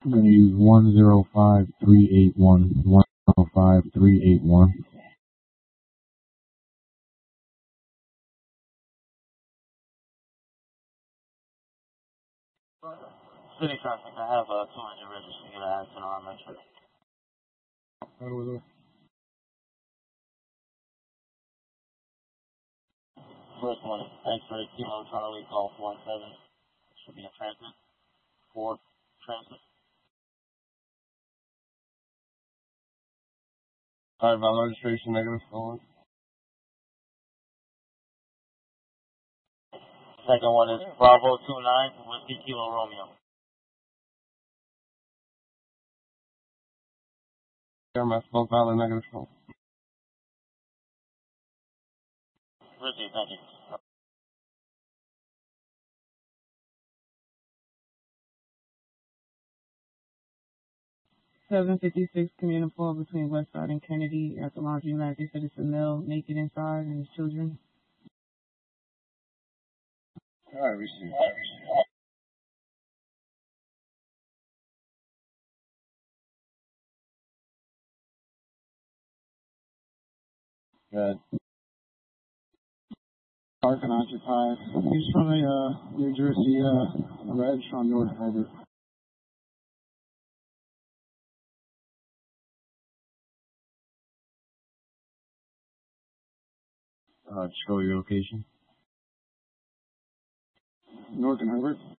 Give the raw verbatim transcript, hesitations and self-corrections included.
I'm going to use one zero five three eight one. one zero five three eight one. City traffic, I have uh, two hundred registered. You gotta add to the arm metric. Right over there. First one, X-ray, Kilo, Charlie, Golf one seven. Should be in transit. Four, transit. Alright, valid registration negative forward. Second one is Bravo two nine, Whiskey Kilo Romeo. M S both valid negative forward. Richie, thank you. seven fifty-six Communipaw between Westside and Kennedy at the laundromat. They said it's a male naked inside and his children. Alright, receive. Good. Park and occupied. He's from a uh, New Jersey uh, Reg on North Herbert. Uh, show your location. North and Herbert.